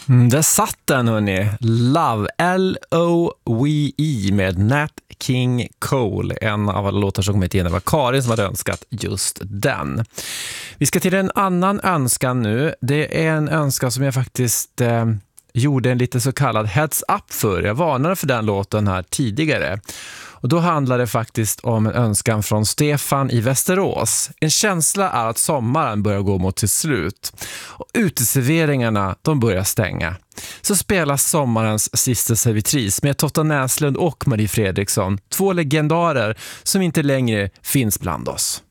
Där satt den, hörni. Love, L-O-V-E med Nat King Cole. En av alla låtar som kommit in. Det var Karin som hade önskat just den. Vi ska till en annan önskan nu. Det är en önskan som jag faktiskt gjorde en lite så kallad heads up för. Jag varnade för den låten här tidigare. Och då handlar det faktiskt om en önskan från Stefan i Västerås. En känsla är att sommaren börjar gå mot till slut. Och uteserveringarna, de börjar stänga. Så spelas sommarens sista servitris med Totta Näslund och Marie Fredriksson. Två legendarer som inte längre finns bland oss.